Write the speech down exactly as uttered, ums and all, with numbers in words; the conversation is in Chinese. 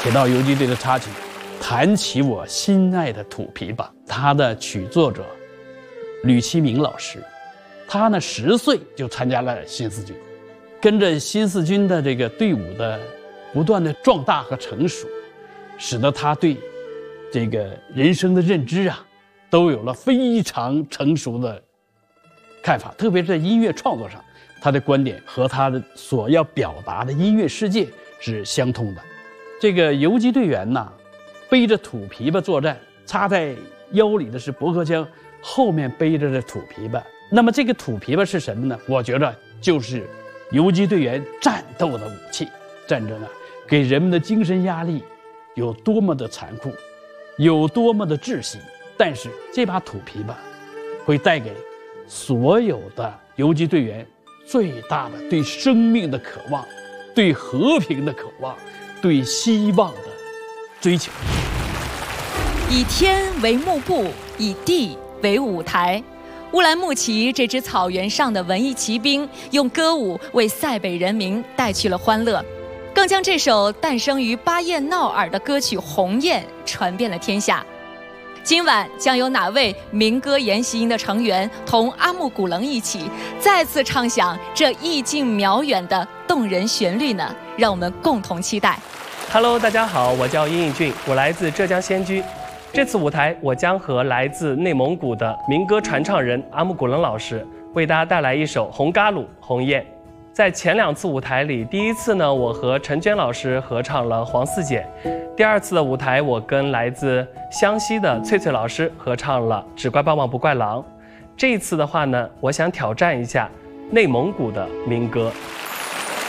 铁道游击队的插曲《弹起我心爱的土琵琶》，它的曲作者吕其明老师，他呢十岁就参加了新四军，跟着新四军的这个队伍的不断的壮大和成熟，使得他对这个人生的认知啊，都有了非常成熟的看法，特别是在音乐创作上，他的观点和他的所要表达的音乐世界是相通的。这个游击队员呐，背着土琵琶作战，插在腰里的是驳壳枪，后面背着的土琵琶。那么这个土琵琶是什么呢？我觉得就是游击队员战斗的武器。战争啊，给人们的精神压力有多么的残酷，有多么的窒息，但是这把土琵琶会带给所有的游击队员最大的对生命的渴望，对和平的渴望，对希望的追求。 以天为幕布，以地为舞台。乌兰牧骑这支草原上的文艺骑兵，用歌舞为塞北人民带去了欢乐，更将这首诞生于巴彦淖尔的歌曲《鸿雁》传遍了天下。今晚将有哪位民歌研习营的成员同阿木古棱一起再次唱响这意境渺远的动人旋律呢？让我们共同期待。 Hello， 大家好，我叫殷义俊，我来自浙江仙居。这次舞台，我将和来自内蒙古的民歌传唱人阿木古棱老师为大家带来一首《红嘎鲁鸿雁》。在前两次舞台里，第一次呢，我和陈娟老师合唱了《黄四姐》；第二次的舞台，我跟来自湘西的翠翠老师合唱了《只怪棒棒不怪狼》。这一次的话呢，我想挑战一下内蒙古的民歌。